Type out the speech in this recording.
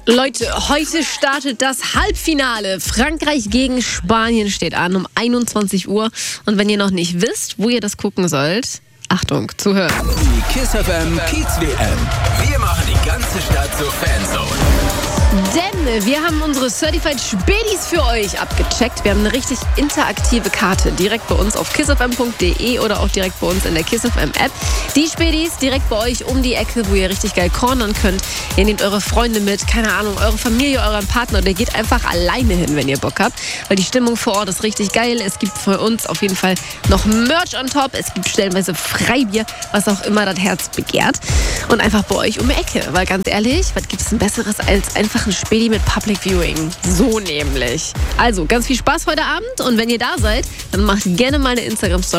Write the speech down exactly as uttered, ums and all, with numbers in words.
Leute, heute startet das Halbfinale. Frankreich gegen Spanien steht an um einundzwanzig Uhr. Und wenn ihr noch nicht wisst, wo ihr das gucken sollt, Achtung, zuhören. Die KISS F M Kiez W M. Wir machen die ganze Stadt zur Fanzone. Denn wir haben unsere Certified Spätis für euch abgecheckt. Wir haben eine richtig interaktive Karte direkt bei uns auf kiss f m punkt d e oder auch direkt bei uns in der KISS F M App. Die Spätis direkt bei euch um die Ecke, wo ihr richtig geil cornern könnt. Ihr nehmt eure Freunde mit, keine Ahnung, eure Familie, euren Partner, oder ihr geht einfach alleine hin, wenn ihr Bock habt. Weil die Stimmung vor Ort ist richtig geil. Es gibt für uns auf jeden Fall noch Merch on top. Es gibt stellenweise Freibier, was auch immer das Herz begehrt. Und einfach bei euch um die Ecke. Weil ganz ehrlich, was gibt es denn Besseres als einfach ein Späti mit Public Viewing? So nämlich. Also, ganz viel Spaß heute Abend. Und wenn ihr da seid, dann macht gerne mal eine Instagram-Story